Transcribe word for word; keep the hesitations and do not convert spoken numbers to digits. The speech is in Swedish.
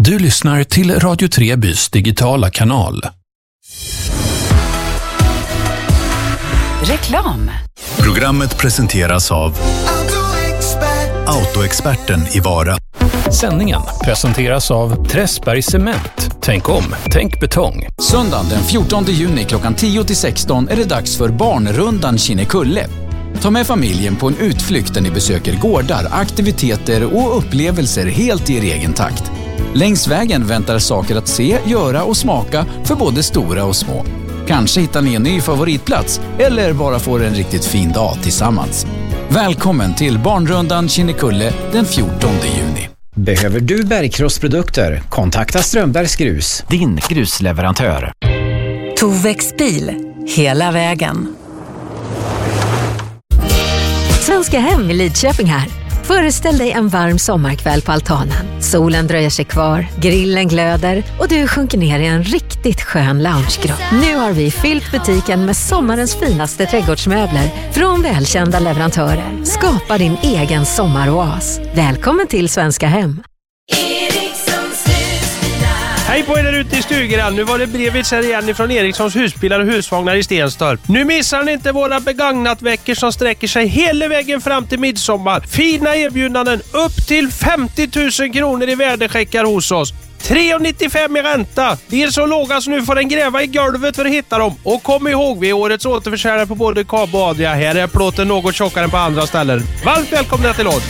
Du lyssnar till Radio Trebys digitala kanal. Reklam. Programmet presenteras av Autoexperten i Vara. Sändningen presenteras av Träsberg Cement. Tänk om, tänk betong. Söndagen den fjortonde juni klockan tio till sexton är det dags för Barnrundan Kinnekulle. Ta med familjen på en utflykt där ni besöker gårdar, aktiviteter och upplevelser helt i er egen takt. Längs vägen väntar saker att se, göra och smaka för både stora och små. Kanske hittar ni en ny favoritplats eller bara får en riktigt fin dag tillsammans. Välkommen till Barnrundan Kinnekulle den fjortonde juni. Behöver du bergkrossprodukter? Kontakta Strömbergs Grus, din grusleverantör. Tovex bil, hela vägen. Svenska Hem i Lidköping här. Föreställ dig en varm sommarkväll på altanen. Solen dröjer sig kvar, grillen glöder och du sjunker ner i en riktigt skön loungegrupp. Nu har vi fyllt butiken med sommarens finaste trädgårdsmöbler från välkända leverantörer. Skapa din egen sommaroas. Välkommen till Svenska Hem. Hej på er där ute i stugan. Nu var det Brevits här igen från Erikssons husbilar och husvagnar i Stenstorp. Nu missar ni inte våra begagnatveckor som sträcker sig hela vägen fram till midsommar. Fina erbjudanden upp till femtio tusen kronor i värdecheckar hos oss. tre nittiofem i ränta. Det är så låga så nu får den gräva i golvet för att hitta dem. Och kom ihåg, vi är årets återförsäljare på både Kab och Adria. Här är plåten något tjockare än på andra ställen. Varmt välkomna till oss.